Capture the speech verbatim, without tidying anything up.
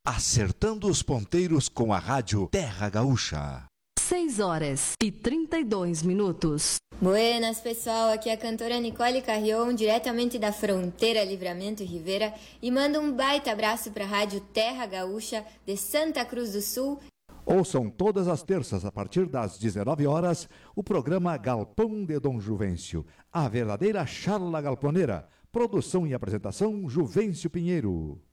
Acertando os ponteiros com a rádio Terra Gaúcha. seis horas e trinta e dois minutos. Buenas, pessoal. Aqui é a cantora Nicole Carrion, diretamente da fronteira Livramento e Rivera, e mando um baita abraço para a rádio Terra Gaúcha de Santa Cruz do Sul. Ouçam todas as terças, a partir das dezenove horas, o programa Galpão de Dom Juvencio, a verdadeira charla galponeira. Produção e apresentação, Juvencio Pinheiro.